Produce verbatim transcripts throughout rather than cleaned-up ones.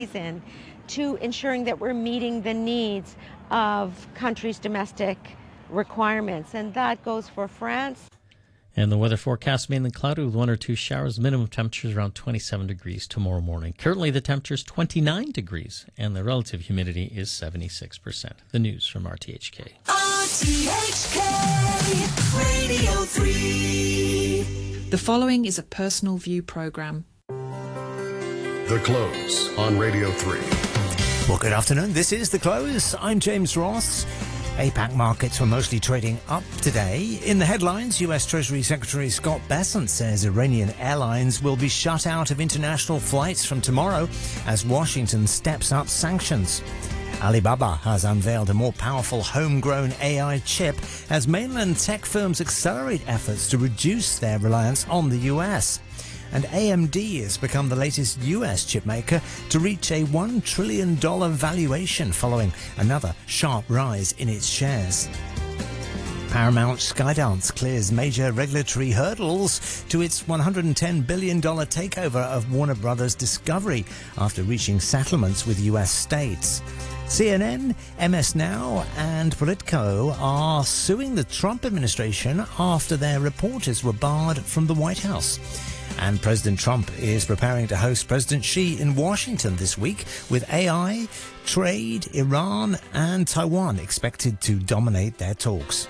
in to ensuring that we're meeting the needs of countries' domestic requirements. And that goes for France. And the weather forecast mainly cloudy with one or two showers. Minimum temperatures around twenty-seven degrees tomorrow morning. Currently the temperature is twenty-nine degrees and the relative humidity is seventy-six percent. The news from R T H K. R T H K Radio three. The following is a personal view program. The Close on Radio three. Well, good afternoon. This is The Close. I'm James Ross. APAC markets were mostly trading up today. In the headlines, U S Treasury Secretary Scott Bessent says Iranian airlines will be shut out of international flights from tomorrow as Washington steps up sanctions. Alibaba has unveiled a more powerful homegrown A I chip as mainland tech firms accelerate efforts to reduce their reliance on the U S. And A M D has become the latest U S chipmaker to reach a one trillion dollars valuation following another sharp rise in its shares. Paramount Skydance clears major regulatory hurdles to its one hundred ten billion dollars takeover of Warner Brothers Discovery after reaching settlements with U S states. C N N, M S Now and Politico are suing the Trump administration after their reporters were barred from the White House. And President Trump is preparing to host President Xi in Washington this week, with A I, trade, Iran and Taiwan expected to dominate their talks.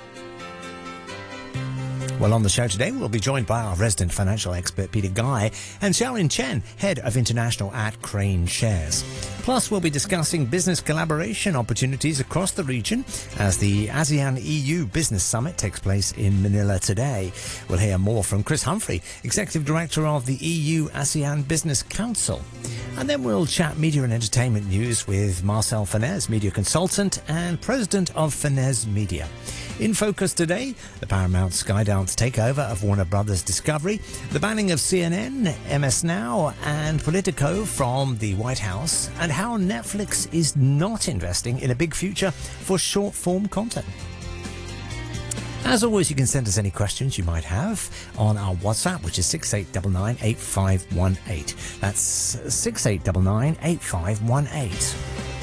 Well, on the show today, we'll be joined by our resident financial expert, Peter Guy, and Xiaolin Chen, head of international at Crane Shares. Plus, we'll be discussing business collaboration opportunities across the region as the ASEAN E U Business Summit takes place in Manila today. We'll hear more from Chris Humphrey, Executive Director of the E U ASEAN Business Council. And then we'll chat media and entertainment news with Marcel Fenez, media consultant and president of Fenez Media. In focus today, the Paramount Skydance takeover of Warner Brothers Discovery, the banning of C N N, M S Now and Politico from the White House, and how Netflix is not investing in a big future for short-form content. As always, you can send us any questions you might have on our WhatsApp, which is six eight nine nine, eight five one eight. That's six eight nine nine, eight five one eight.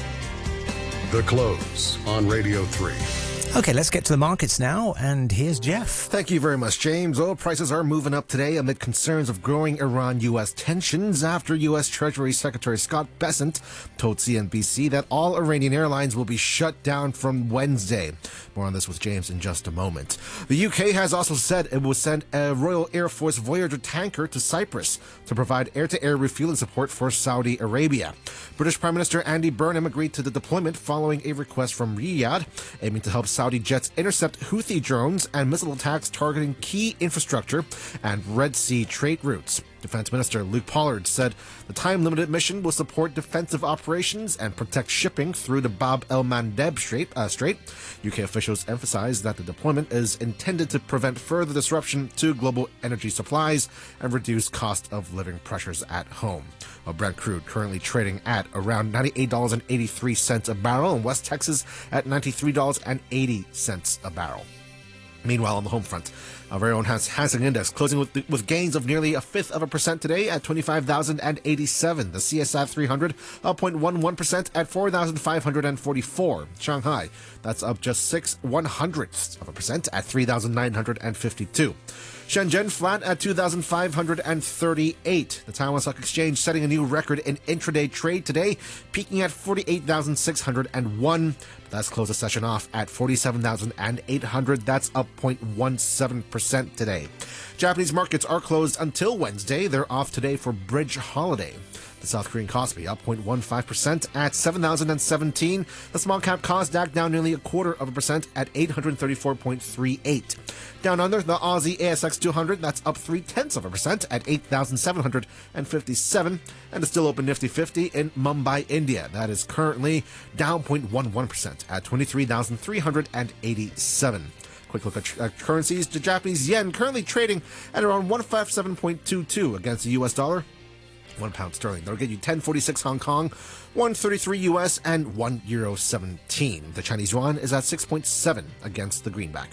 The Close on Radio three. Okay, let's get to the markets now, and here's Jeff. Thank you very much, James. Oil prices are moving up today amid concerns of growing Iran-U S tensions after U S Treasury Secretary Scott Bessent told C N B C that all Iranian airlines will be shut down from Wednesday. More on this with James in just a moment. The U K has also said it will send a Royal Air Force Voyager tanker to Cyprus to provide air-to-air refueling support for Saudi Arabia. British Prime Minister Andy Burnham agreed to the deployment following a request from Riyadh, aiming to help Saudi jets intercept Houthi drones and missile attacks targeting key infrastructure and Red Sea trade routes. Defense Minister Luke Pollard said the time-limited mission will support defensive operations and protect shipping through the Bab el-Mandeb Strait, uh, Strait. U K officials emphasized that the deployment is intended to prevent further disruption to global energy supplies and reduce cost of living pressures at home. Well, Brent crude currently trading at around ninety-eight dollars and eighty-three cents a barrel, and West Texas at ninety-three dollars and eighty cents a barrel. Meanwhile, on the home front, our very own Hang Seng Index closing with, with gains of nearly a fifth of a percent today at twenty-five thousand eighty-seven. The C S I three hundred up zero point one one percent at four thousand five hundred forty-four. Shanghai, that's up just six one hundredths of a percent at three thousand nine hundred fifty-two. Shenzhen flat at two thousand five hundred thirty-eight. The Taiwan Stock Exchange setting a new record in intraday trade today, peaking at forty-eight thousand six hundred one. That's closed the session off at forty-seven thousand eight hundred. That's up zero point one seven percent today. Japanese markets are closed until Wednesday. They're off today for Bridge Holiday. The South Korean Kospi up zero point one five percent at seven thousand seventeen. The small cap Kosdaq down nearly a quarter of a percent at eight hundred thirty-four point three eight. Down under, the Aussie A S X two hundred, that's up three tenths of a percent at eight thousand seven hundred fifty-seven. And the still open Nifty fifty in Mumbai, India. That is currently down zero point one one percent at twenty-three thousand three hundred eighty-seven. Quick look at uh, currencies. The Japanese yen currently trading at around one fifty-seven point two two against the U S dollar. One pound sterling. That'll get you ten forty-six Hong Kong, one thirty-three U S, and one euro seventeen. The Chinese yuan is at six point seven against the greenback.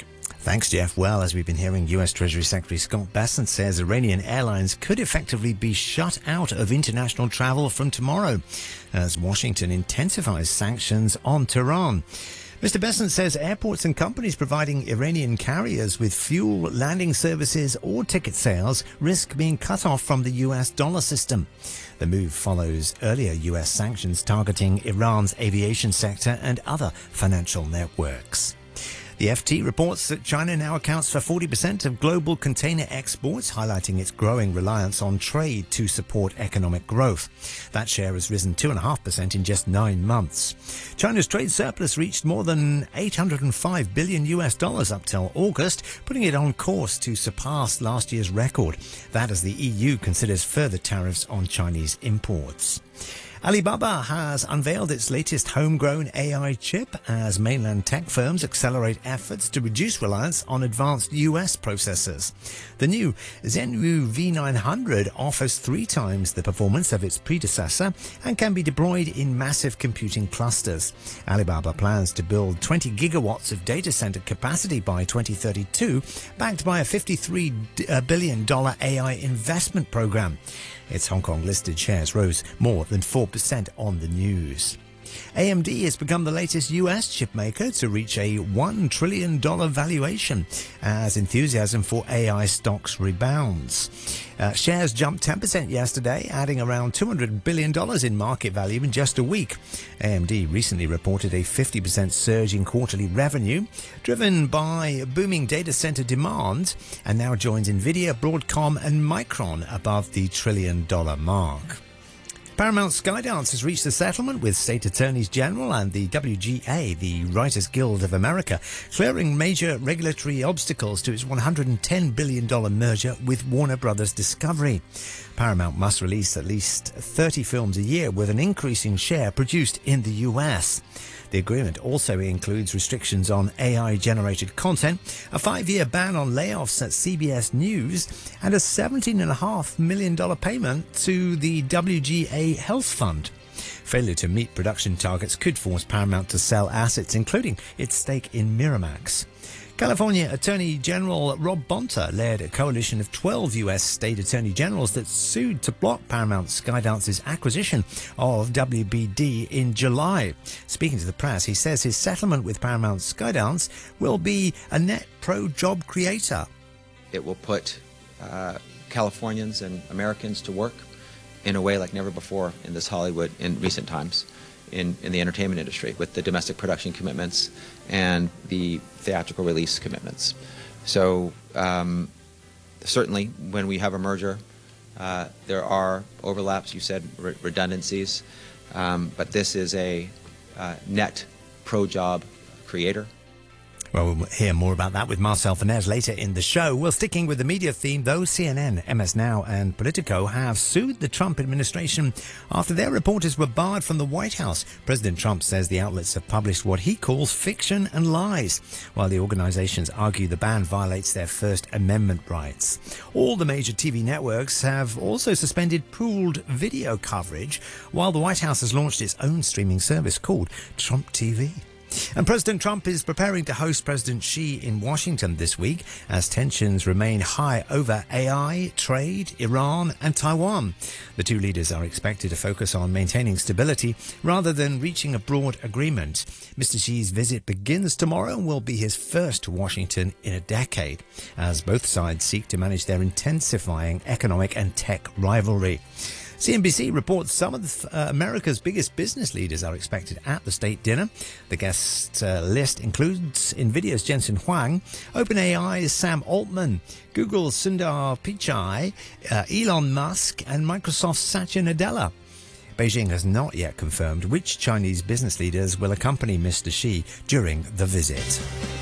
Thanks, Jeff. Well, as we've been hearing, U S Treasury Secretary Scott Bessent says Iranian airlines could effectively be shut out of international travel from tomorrow as Washington intensifies sanctions on Tehran. Mister Bessent says airports and companies providing Iranian carriers with fuel, landing services or ticket sales risk being cut off from the U S dollar system. The move follows earlier U S sanctions targeting Iran's aviation sector and other financial networks. The F T reports that China now accounts for forty percent of global container exports, highlighting its growing reliance on trade to support economic growth. That share has risen two point five percent in just nine months. China's trade surplus reached more than eight hundred five billion U S dollars up till August, putting it on course to surpass last year's record. That as the E U considers further tariffs on Chinese imports. Alibaba has unveiled its latest homegrown A I chip as mainland tech firms accelerate efforts to reduce reliance on advanced U S processors. The new Zhenwu V nine hundred offers three times the performance of its predecessor and can be deployed in massive computing clusters. Alibaba plans to build twenty gigawatts of data center capacity by twenty thirty-two, backed by a fifty-three billion dollars A I investment program. Its Hong Kong-listed shares rose more than four percent on the news. A M D has become the latest U S chipmaker to reach a one trillion dollars valuation as enthusiasm for A I stocks rebounds. Uh, shares jumped ten percent yesterday, adding around two hundred billion dollars in market value in just a week. A M D recently reported a fifty percent surge in quarterly revenue, driven by booming data center demand, and now joins Nvidia, Broadcom and Micron above the trillion dollar mark. Paramount Skydance has reached a settlement with state attorneys general and the W G A, the Writers Guild of America, clearing major regulatory obstacles to its one hundred ten billion dollars merger with Warner Brothers Discovery. Paramount must release at least thirty films a year with an increasing share produced in the U S. The agreement also includes restrictions on A I-generated content, a five-year ban on layoffs at C B S News, and a seventeen point five million dollars payment to the W G A Health Fund. Failure to meet production targets could force Paramount to sell assets, including its stake in Miramax. California Attorney General Rob Bonta led a coalition of twelve U S state attorney generals that sued to block Paramount Skydance's acquisition of W B D in July. Speaking to the press, he says his settlement with Paramount Skydance will be a net pro-job creator. It will put uh, Californians and Americans to work in a way like never before in this Hollywood in recent times. In, in the entertainment industry with the domestic production commitments and the theatrical release commitments. So um, certainly when we have a merger, uh, there are overlaps, you said re- redundancies, um, but this is a uh, net pro-job creator. Well, we'll hear more about that with Marcel Fernez later in the show. Well, sticking with the media theme, though, C N N, M S Now and Politico have sued the Trump administration after their reporters were barred from the White House. President Trump says the outlets have published what he calls fiction and lies, while the organizations argue the ban violates their First Amendment rights. All the major T V networks have also suspended pooled video coverage, while the White House has launched its own streaming service called Trump T V. And President Trump is preparing to host President Xi in Washington this week as tensions remain high over A I, trade, Iran and Taiwan. The two leaders are expected to focus on maintaining stability rather than reaching a broad agreement. Mister Xi's visit begins tomorrow and will be his first to Washington in a decade, as both sides seek to manage their intensifying economic and tech rivalry. C N B C reports some of the, uh, America's biggest business leaders are expected at the state dinner. The guest uh, list includes Nvidia's Jensen Huang, OpenAI's Sam Altman, Google's Sundar Pichai, uh, Elon Musk, and Microsoft's Satya Nadella. Beijing has not yet confirmed which Chinese business leaders will accompany Mister Xi during the visit.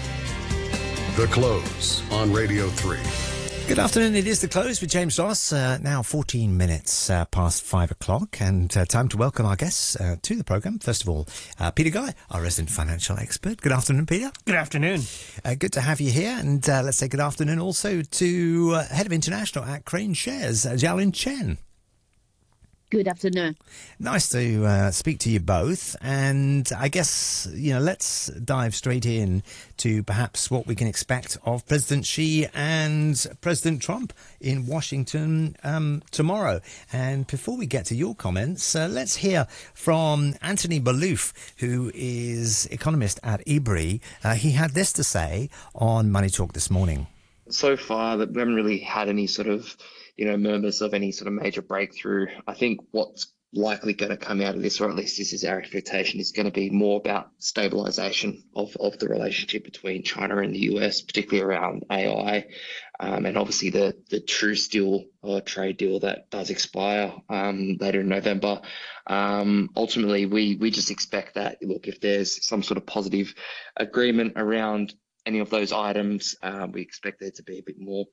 The Close on Radio three. Good afternoon. It is The Close with James Ross. Uh, now fourteen minutes uh, past five o'clock, and uh, time to welcome our guests uh, to the programme. First of all, uh, Peter Guy, our resident financial expert. Good afternoon, Peter. Good afternoon. Uh, good to have you here, and uh, let's say good afternoon also to uh, Head of International at Crane Shares, uh, Jialin Chen. Good afternoon. Nice to uh, speak to you both. And I guess, you know, let's dive straight in to perhaps what we can expect of President Xi and President Trump in Washington um, tomorrow. And before we get to your comments, uh, let's hear from Anthony Malouf, who is economist at I B R I. Uh, he had this to say on Money Talk this morning. So far, that we haven't really had any sort of, you know, murmurs of any sort of major breakthrough. I think what's likely going to come out of this, or at least this is our expectation, is going to be more about stabilization of, of the relationship between China and the U S, particularly around A I, um, and obviously the the truce deal or trade deal that does expire um, later in November. Um, ultimately, we we just expect that, look, if there's some sort of positive agreement around any of those items, uh, we expect there to be a bit more.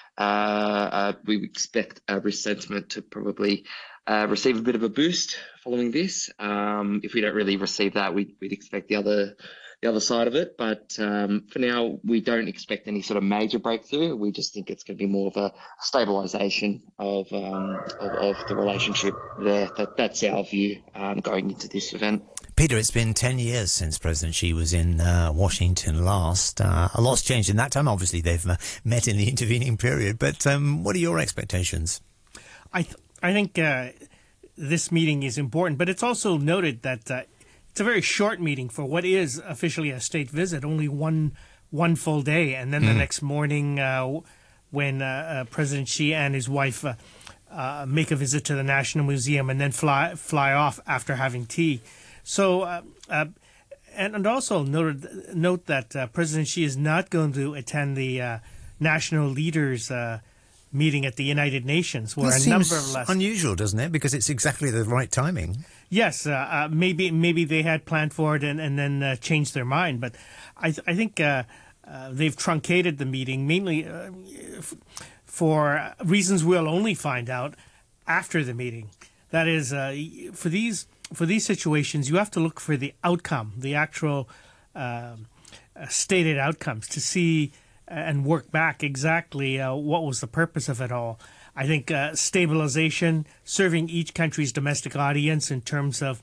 Uh, uh, we expect uh, risk sentiment to probably uh, receive a bit of a boost following this. Um, if we don't really receive that, we'd, we'd expect the other the other side of it. But um, for now, we don't expect any sort of major breakthrough. We just think it's going to be more of a stabilization of um, of, of the relationship there. That, that's our view um, going into this event. Peter, it's been ten years since President Xi was in uh, Washington last. Uh, a lot's changed in that time. Obviously, they've uh, met in the intervening period. But um, what are your expectations? I th- I think uh, this meeting is important, but it's also noted that uh, it's a very short meeting for what is officially a state visit, only one one full day. And then mm. the next morning, uh, when uh, uh, President Xi and his wife uh, uh, make a visit to the National Museum and then fly fly off after having tea. So, uh, uh, and, and also noted, note that uh, President Xi is not going to attend the uh, national leaders uh, meeting at the United Nations, where that a number seems of less unusual, doesn't it? Because it's exactly the right timing. Yes, uh, uh, maybe maybe they had planned for it and and then uh, changed their mind, but I th- I think uh, uh, they've truncated the meeting mainly uh, f- for reasons we'll only find out after the meeting. That is, uh, for these. For these situations, you have to look for the outcome, the actual uh, uh, stated outcomes, to see and work back exactly uh, what was the purpose of it all. I think uh, stabilization, serving each country's domestic audience in terms of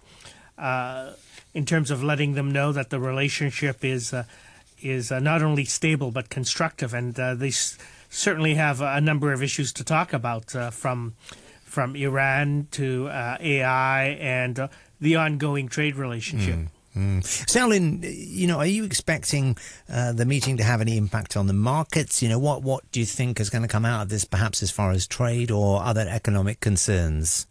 uh, in terms of letting them know that the relationship is uh, is uh, not only stable but constructive, and uh, they s- certainly have a number of issues to talk about, uh, from. from Iran to uh, A I and uh, the ongoing trade relationship. Mm, mm. Xiaolin, you know, are you expecting uh, the meeting to have any impact on the markets? You know, what, what do you think is going to come out of this, perhaps as far as trade or other economic concerns?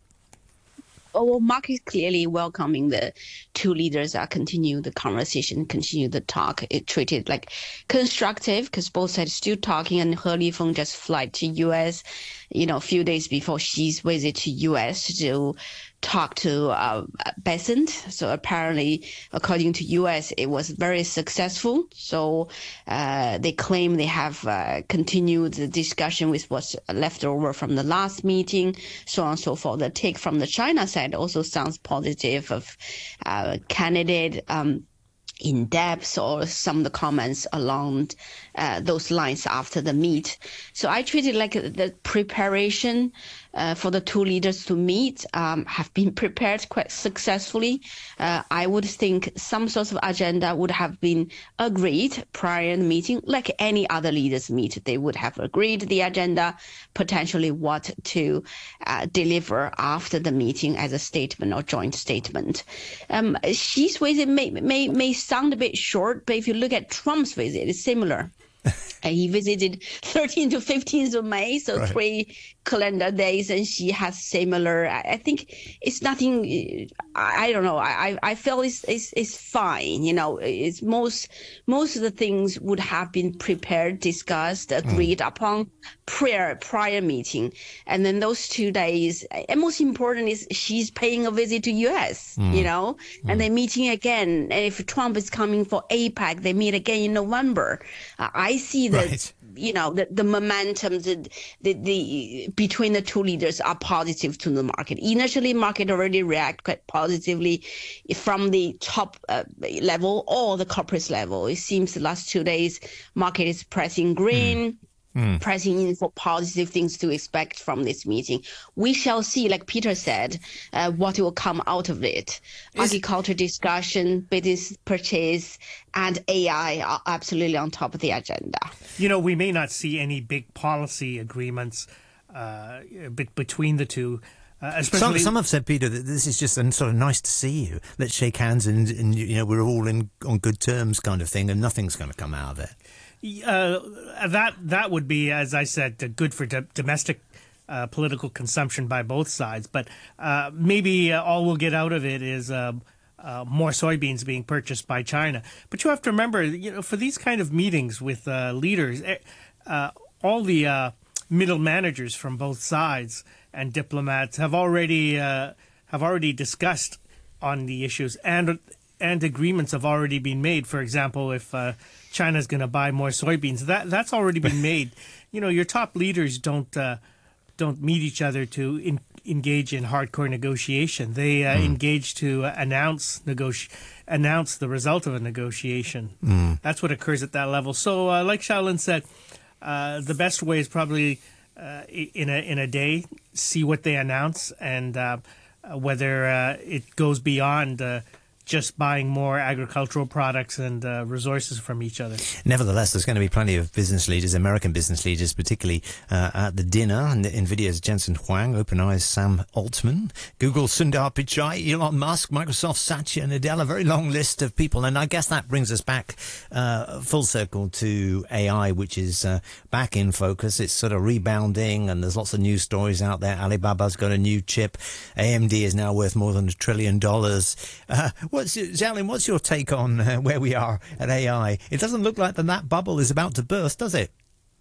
Oh, well, market clearly welcoming the two leaders uh, continue the conversation, continue the talk. It treated like constructive because both sides still talking, and He Lifeng just fly to U S, you know, a few days before Xi's visit to U S to talk to uh, Besant. So apparently, according to U S, it was very successful. So uh, they claim they have uh, continued the discussion with what's left over from the last meeting, so on and so forth. The take from the China side also sounds positive of uh, candidate um, in depth, or some of the comments along uh, those lines after the meet. So I treat it like the preparation uh, for the two leaders to meet um, have been prepared quite successfully. Uh, I would think some sort of agenda would have been agreed prior to the meeting, like any other leaders meet. They would have agreed the agenda, potentially what to uh, deliver after the meeting as a statement or joint statement. Um, Xi's visit may, may, may sound a bit short, but if you look at Trump's visit, it's similar. Uh, he visited thirteenth to fifteenth of May, so right. three calendar days, and she has similar. I, I think it's nothing. I, I don't know. I I feel it's, it's it's fine. You know, it's most most of the things would have been prepared, discussed, agreed mm. upon prior prior meeting, and then those two days. And most important is she's paying a visit to U S. Mm. You know, mm. and they're meeting again. And if Trump is coming for APEC, they meet again in November. Uh, I see that. Right. You know, the, the momentum the, the, the between the two leaders are positive to the market. Initially, market already react quite positively from the top uh, level or the corporate level. It seems the last two days, market is pressing green. Mm. mm. pressing in for positive things to expect from this meeting. We shall see, like Peter said, uh, what will come out of it. Is Agriculture discussion, business purchase, and A I are absolutely on top of the agenda. You know, we may not see any big policy agreements uh, be- between the two. Uh, especially some, some have said, Peter, that this is just a sort of nice to see you. Let's shake hands and, and you know, we're all in on good terms kind of thing, and nothing's going to come out of it. Uh, that that would be, as I said, good for do- domestic uh, political consumption by both sides. But uh, maybe uh, all we'll get out of it is uh, uh, more soybeans being purchased by China. But you have to remember, you know, for these kind of meetings with uh, leaders, uh, all the uh, middle managers from both sides and diplomats have already uh, have already discussed on the issues, and and agreements have already been made. For example, if uh, China's going to buy more soybeans, that that's already been made. You know, your top leaders don't uh, don't meet each other to in, engage in hardcore negotiation. They uh, mm. engage to uh, announce negoti- announce the result of a negotiation. Mm. That's what occurs at that level. So, uh, like Xiaolin said, uh, the best way is probably uh, in a in a day, see what they announce, and uh, whether uh, it goes beyond uh, just buying more agricultural products and uh, resources from each other. Nevertheless, there's going to be plenty of business leaders, American business leaders, particularly uh, at the dinner. And NVIDIA's Jensen Huang, OpenAI's Sam Altman, Google's Sundar Pichai, Elon Musk, Microsoft's Satya Nadella, a very long list of people. And I guess that brings us back uh, full circle to A I, which is uh, back in focus. It's sort of rebounding, and there's lots of news stories out there. Alibaba's got a new chip. A M D is now worth more than a trillion dollars. Uh, What's Xiaolin, what's your take on uh, where we are at A I? It doesn't look like that, that bubble is about to burst, does it?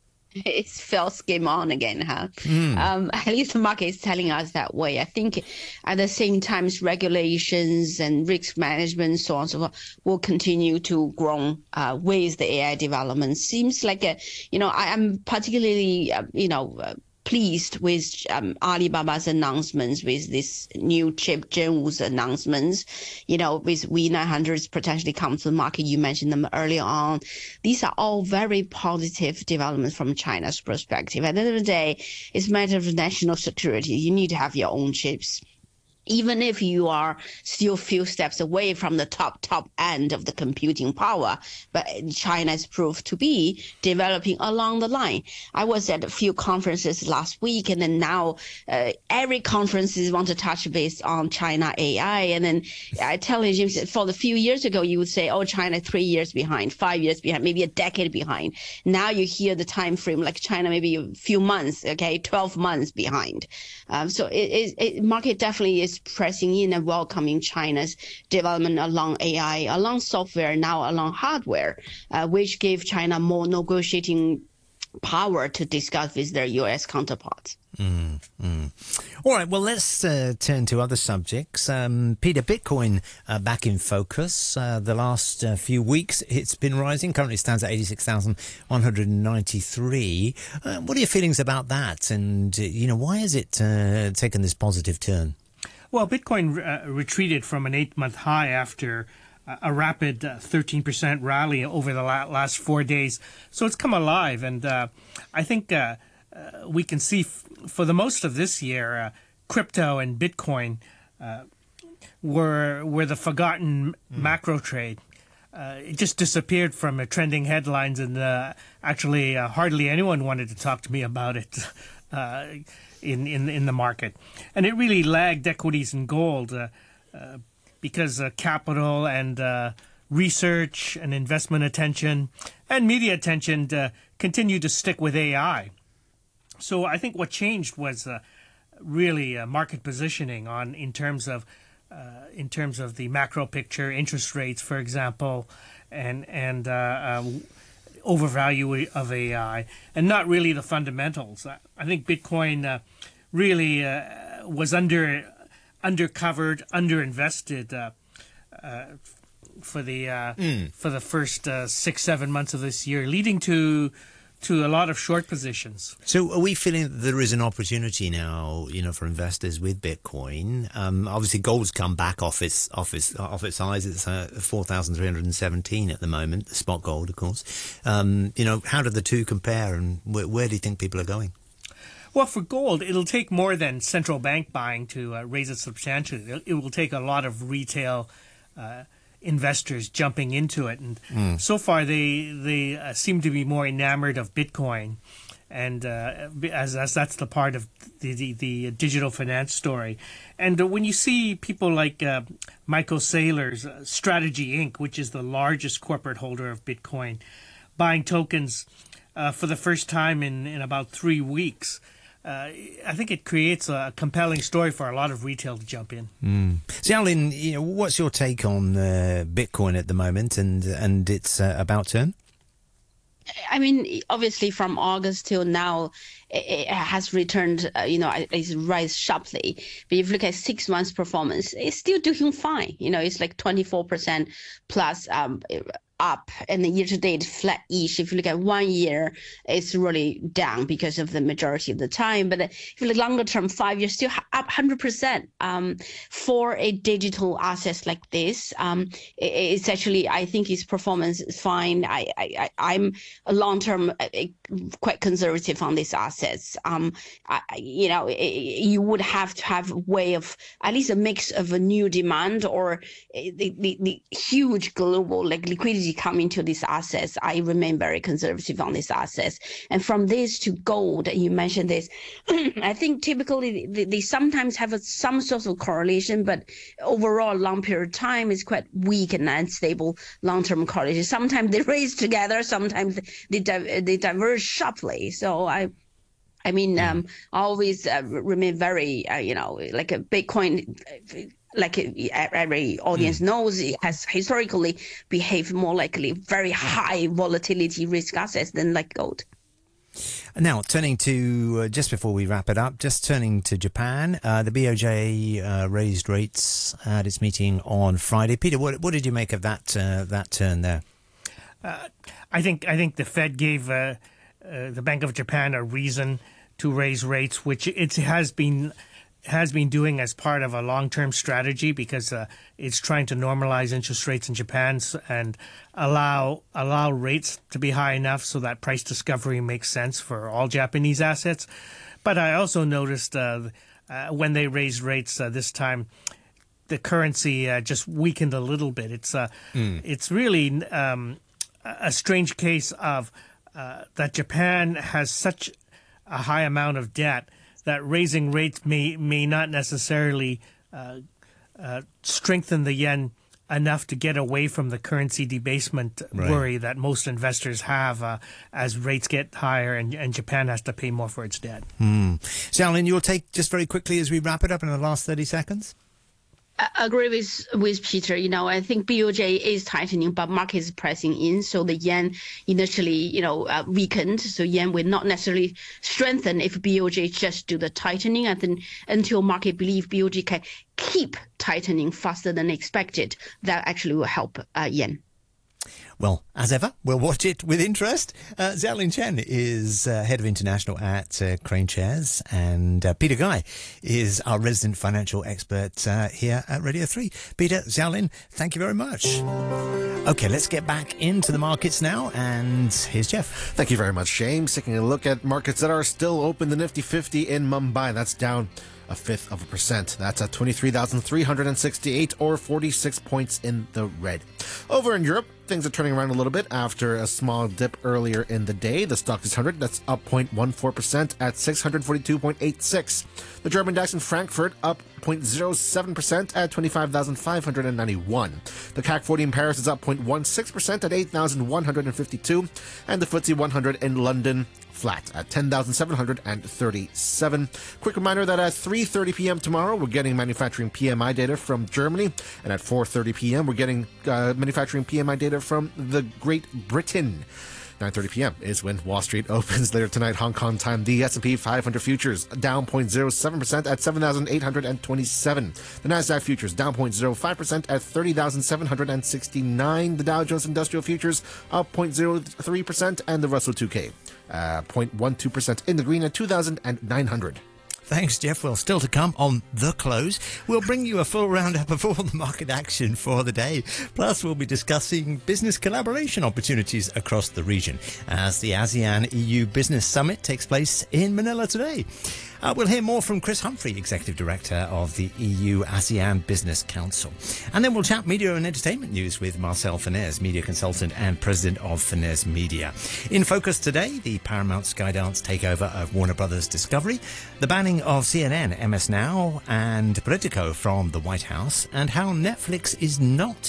It's fell game on again, huh? Mm. Um, at least the market is telling us that way. I think at the same time, regulations and risk management, so on and so forth, will continue to grow uh, with the A I development. Seems like, a, you know, I am particularly, uh, you know, uh, pleased with um, Alibaba's announcements, with this new chip, Zhenwu's announcements, you know, with V nine hundreds potentially come to the market. You mentioned them earlier on. These are all very positive developments from China's perspective. At the end of the day, it's a matter of national security. You need to have your own chips. Even if you are still a few steps away from the top, top end of the computing power, but China has proved to be developing along the line. I was at a few conferences last week, and then now uh, every conference want to touch base on China A I. And then I tell him, for the few years ago, you would say, oh, China three years behind, five years behind, maybe a decade behind. Now you hear the time frame like China maybe a few months, okay, twelve months behind. Um, so it, it, it market definitely is pressing in and welcoming China's development along A I, along software, now along hardware, uh, which gave China more negotiating power to discuss with their U S counterparts. Mm, mm. All right, well, let's uh, turn to other subjects. Um, Peter, Bitcoin uh, back in focus. Uh, the last uh, few weeks, it's been rising. Currently stands at eighty-six thousand one hundred ninety-three. Uh, what are your feelings about that? And, uh, you know, why has it uh, taken this positive turn? Well, Bitcoin uh, retreated from an eight-month high after uh, a rapid uh, thirteen percent rally over the la- last four days. So it's come alive, and uh, I think uh, uh, we can see f- for the most of this year, uh, crypto and Bitcoin uh, were were the forgotten mm. macro trade. Uh, it just disappeared from uh, trending headlines, and uh, actually uh, hardly anyone wanted to talk to me about it. Uh, in, in in the market. And it really lagged equities and gold uh, uh, because uh, capital and uh, research and investment attention and media attention uh, continued to stick with A I. So I think what changed was uh, really uh, market positioning on in terms of uh, in terms of the macro picture, interest rates, for example, and and uh, uh, overvalue of A I, and not really the fundamentals. I think Bitcoin uh, really uh, was under undercovered, underinvested uh, uh, for the uh, mm. for the first uh, six seven months of this year, leading to to a lot of short positions. So are we feeling that there is an opportunity now, you know, for investors with Bitcoin? Um, obviously, gold's come back off its off its off its highs. It's uh, four thousand three hundred seventeen at the moment, the spot gold, of course. Um, you know, how do the two compare, and wh- where do you think people are going? Well, for gold, it'll take more than central bank buying to uh, raise it substantially. It, it will take a lot of retail uh, investors jumping into it, and mm. so far they they uh, seem to be more enamored of Bitcoin, and uh, as, as that's the part of the, the, the digital finance story. And uh, when you see people like uh, Michael Saylor's uh, Strategy Incorporated, which is the largest corporate holder of Bitcoin, buying tokens uh, for the first time in, in about three weeks, Uh, I think it creates a compelling story for a lot of retail to jump in. Mm. Xiaolin, you know, what's your take on uh, Bitcoin at the moment and and its uh, about turn? I mean, obviously, from August till now, it has returned, uh, you know, it's rise sharply. But if you look at six months performance, it's still doing fine. You know, it's like twenty-four percent plus um, up, and the year to date flat-ish. If you look at one year, it's really down because of the majority of the time. But if you look longer term, five years, still up one hundred percent. Um, for a digital asset like this, um, it, it's actually, I think its performance is fine. I, I, I'm a long-term quite conservative on these assets. Um, I, you know, it, you would have to have a way of at least a mix of a new demand or the, the, the huge global like liquidity coming to these assets. I remain very conservative on these assets. And from this to gold, you mentioned this, I think typically they, they sometimes have a, some sort of correlation, but overall long period of time is quite weak and unstable long-term correlation. Sometimes they raise together, sometimes they, di- they diverge sharply. So I I mean, um, always uh, remain very, uh, you know, like a Bitcoin, like every audience mm. knows, it has historically behaved more likely very high volatility risk assets than like gold. Now, turning to, uh, just before we wrap it up, just turning to Japan, uh, the B O J uh, raised rates at its meeting on Friday. Peter, what, what did you make of that uh, that turn there? Uh, I think I think the Fed gave uh, uh, the Bank of Japan a reason to raise rates, which it has been has been doing as part of a long-term strategy, because uh, it's trying to normalize interest rates in Japan and allow allow rates to be high enough so that price discovery makes sense for all Japanese assets. But I also noticed uh, uh, when they raised rates uh, this time, the currency uh, just weakened a little bit. It's uh, mm. it's really um, a strange case of uh, that Japan has such a high amount of debt that raising rates may may not necessarily uh, uh, strengthen the yen enough to get away from the currency debasement right. worry that most investors have uh, as rates get higher and, and Japan has to pay more for its debt. Mm. Xiaolin, your take just very quickly as we wrap it up in the last thirty seconds? I agree with with Peter. You know, I think B O J is tightening, but market is pressing in. So the yen initially, you know, uh, weakened. So yen will not necessarily strengthen if B O J just do the tightening. And then until market believe B O J can keep tightening faster than expected, that actually will help uh, yen. Well, as ever, we'll watch it with interest. Uh, Xiaolin Chen is uh, head of international at uh, Crane Shares, and uh, Peter Guy is our resident financial expert uh, here at Radio three. Peter, Xiaolin, thank you very much. Okay, let's get back into the markets now, and here's Jeff. Thank you very much, James. Taking a look at markets that are still open, the Nifty fifty in Mumbai, that's down a fifth of a percent. That's at twenty-three thousand three hundred sixty-eight, or forty-six points in the red. Over in Europe, things are turning around a little bit after a small dip earlier in the day. The Stoxx six hundred, that's up zero point one four percent at six hundred forty-two point eight six. The German DAX in Frankfurt up zero point zero seven percent at twenty-five thousand five hundred ninety-one. The C A C forty in Paris is up zero point one six percent at eight thousand one hundred fifty-two. And the F T S E one hundred in London flat at ten thousand seven hundred thirty-seven. Quick reminder that at three thirty p.m. tomorrow, we're getting manufacturing P M I data from Germany. And at four thirty p.m., we're getting uh, manufacturing P M I data from the Great Britain. nine thirty p.m. is when Wall Street opens later tonight, Hong Kong time. The S and P five hundred futures down zero point zero seven percent at seven thousand eight hundred twenty-seven. The Nasdaq futures down zero point zero five percent at thirty thousand seven hundred sixty-nine. The Dow Jones Industrial futures up zero point zero three percent, and the Russell two K uh, zero point one two percent in the green at two thousand nine hundred. Thanks, Jeff. Well, still to come on The Close. We'll bring you a full roundup of all the market action for the day. Plus, we'll be discussing business collaboration opportunities across the region as the ASEAN E U Business Summit takes place in Manila today. Uh, we'll hear more from Chris Humphrey, Executive Director of the E U ASEAN Business Council. And then we'll chat media and entertainment news with Marcel Fenez, Media Consultant and President of Fenez Media. In focus today, the Paramount Skydance takeover of Warner Brothers Discovery, the banning of C N N, M S Now and Politico from the White House, and how Netflix is not